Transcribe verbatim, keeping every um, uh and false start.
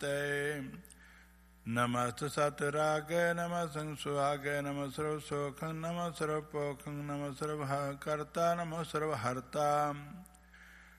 ਕੀਤੇ। ਨਮਸਤ ਸਤ ਰਾਗੈ ਨਮः ਸੰਸੁਆਗੈ ਨਮः ਸਰਵ ਸੋਖੰ ਨਮः ਸਰਵ ਪੋਖੰ ਨਮः ਸਰਵ ਕਰਤਾ ਨਮः ਸਰਵ ਹਰਤਾ।